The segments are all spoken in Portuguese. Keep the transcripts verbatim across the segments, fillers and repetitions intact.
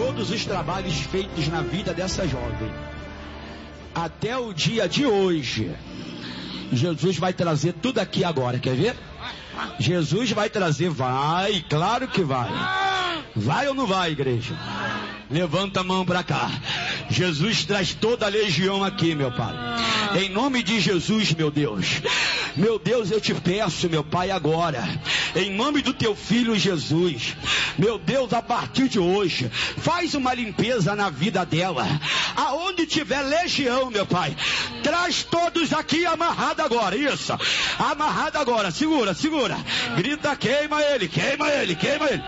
todos os trabalhos feitos na vida dessa jovem. Até o dia de hoje, Jesus vai trazer tudo aqui agora, quer ver? Jesus vai trazer, vai, claro que vai. Vai ou não vai, igreja? Levanta a mão para cá. Jesus traz toda a legião aqui, meu Pai. Em nome de Jesus, meu Deus. Meu Deus, eu te peço, meu Pai, agora, em nome do teu filho Jesus, meu Deus, a partir de hoje, faz uma limpeza na vida dela. Aonde tiver legião, meu Pai, traz todos aqui amarrado agora. Isso, amarrado agora. Segura, segura. Grita, queima ele, queima ele, queima ele.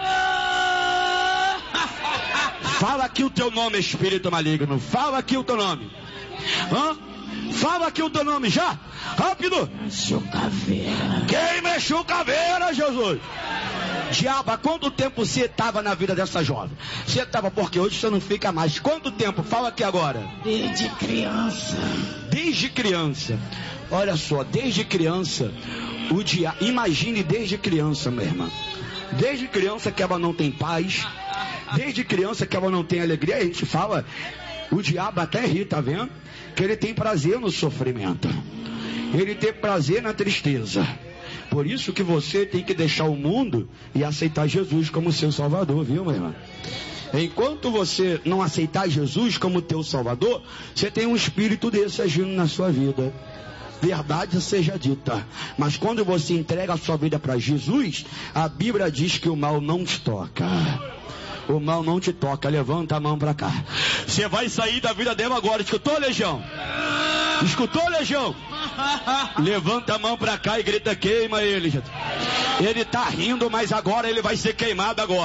Fala aqui o teu nome, espírito maligno. Fala aqui o teu nome. Hã? Fala aqui o teu nome já. Rápido. Chucaveira. Quem mexeu caveira, Jesus? Diabo, há quanto tempo você estava na vida dessa jovem? Você estava, porque hoje você não fica mais. Quanto tempo? Fala aqui agora. Desde criança. Desde criança. Olha só, desde criança. O dia... Imagine desde criança, minha irmã. Desde criança que ela não tem paz. Desde criança que ela não tem alegria. A gente fala, o diabo até ri, tá vendo? Que ele tem prazer no sofrimento. Ele tem prazer na tristeza. Por isso que você tem que deixar o mundo e aceitar Jesus como seu Salvador, viu, meu irmão? Enquanto você não aceitar Jesus como teu Salvador, você tem um espírito desse agindo na sua vida. Verdade seja dita. Mas quando você entrega a sua vida para Jesus, a Bíblia diz que o mal não te toca. O mal não te toca. Levanta a mão para cá. Você vai sair da vida dela agora. Escutou, legião? Escutou, legião? Levanta a mão para cá e grita, queima ele. Ele está rindo, mas agora ele vai ser queimado agora.